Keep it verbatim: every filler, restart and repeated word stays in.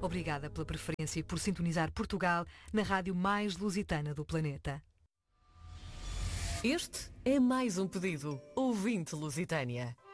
Obrigada pela preferência e por sintonizar Portugal na rádio mais lusitana do planeta. Este é mais um pedido ouvinte Lusitânia.